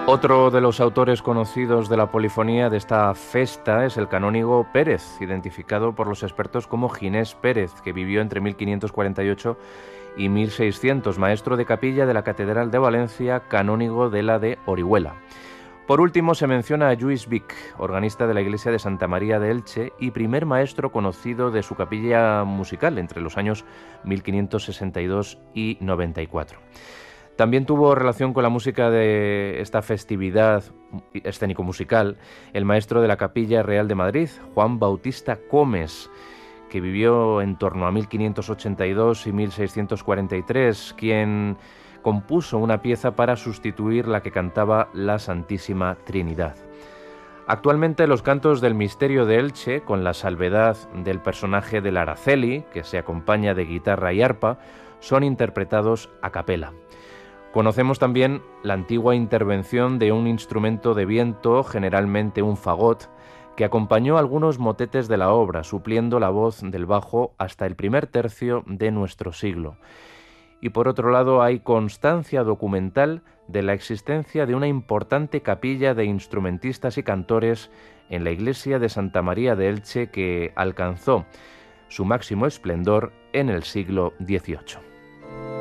Otro de los autores conocidos de la polifonía de esta festa es el canónigo Pérez, identificado por los expertos como Ginés Pérez, que vivió entre 1548 y 1600, maestro de capilla de la Catedral de Valencia, canónigo de la de Orihuela. Por último, se menciona a Lluís Vic, organista de la iglesia de Santa María de Elche y primer maestro conocido de su capilla musical entre los años 1562 y 94. También tuvo relación con la música de esta festividad escénico-musical el maestro de la Capilla Real de Madrid, Juan Bautista Comes, que vivió en torno a 1582 y 1643, quien compuso una pieza para sustituir la que cantaba la Santísima Trinidad. Actualmente los cantos del Misterio de Elche, con la salvedad del personaje del Araceli, que se acompaña de guitarra y arpa, son interpretados a capela. Conocemos también la antigua intervención de un instrumento de viento, generalmente un fagot, que acompañó algunos motetes de la obra, supliendo la voz del bajo hasta el primer tercio de nuestro siglo. Y por otro lado hay constancia documental de la existencia de una importante capilla de instrumentistas y cantores en la iglesia de Santa María de Elche que alcanzó su máximo esplendor en el siglo XVIII.